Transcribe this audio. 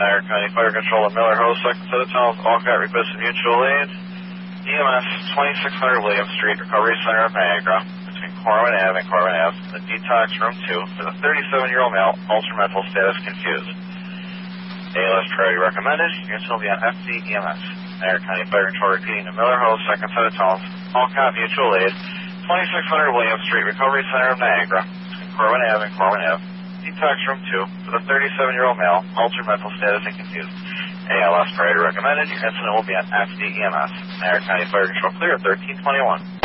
Niagara County Fire Control at Miller Ho, second set of tunnels, Alcott requested mutual aid. EMS 2600 William Street, Recovery Center of Niagara, between Corwin Ave and Corwin Ave, the detox room 2 for the 37-year-old male, ultra-mental status confused. ALS priority recommended. Units will be on FD EMS. Niagara County Fire Control repeating the Miller Ho, second set of tunnels, Alcott mutual aid, 2600 William Street, Recovery Center of Niagara, between Corwin Ave and Corwin Ave, detox room 2 for the 37-year-old male, ultra-mental status and confused. ALS priority recommended. Your incident will be on FD EMS. Niagara County Fire Control clear at 1321.